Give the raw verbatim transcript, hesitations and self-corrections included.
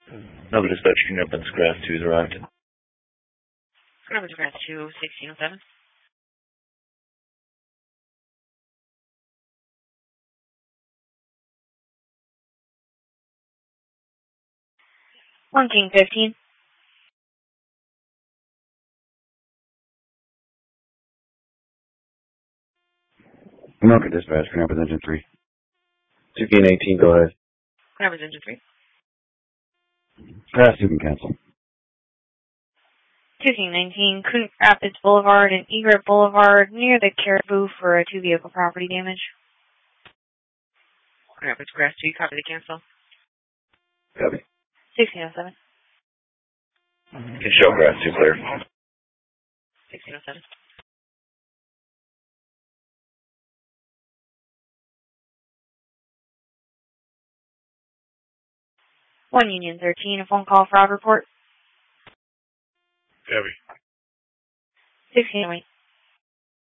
Another dispatch unit up in Grass two is arrived. Number Grass two, sixteen oh seven. One King fifteen. Market dispatch, can I have engine three? two King eighteen, go ahead. Number engine three. Grass two can cancel. two King nineteen, Coon Rapids Boulevard and Egret Boulevard near the Caribou for a two-vehicle property damage. Rapids Grass two, copy the cancel. Copy. sixteen oh seven. Can show Grass two clear. sixteen oh seven. one Union thirteen, a phone call fraud report. Copy. sixteen oh eight.